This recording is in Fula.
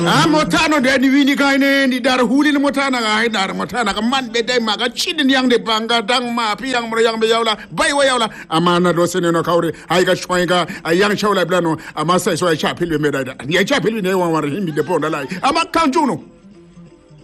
Motano de Vini Kaine, the Darhuli Motana, Motana, a man bedem, a chin young de Banga, Dang Ma, Piang Moyang Beyola, Baywayola, Amana Dosino Kauri, I got Schwanga, a young Chola Blano, a Massa, so a chapel made that. The chapel in one him the pond alive. I'm a Canjuno.